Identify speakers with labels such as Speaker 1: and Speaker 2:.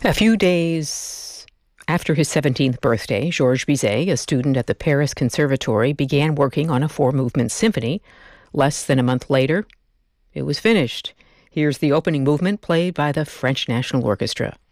Speaker 1: A few days after his 17th birthday, Georges Bizet, a student at the Paris Conservatory, began working on a four-movement symphony. Less than a month later, it was finished. Here's the opening movement played by the French National Orchestra.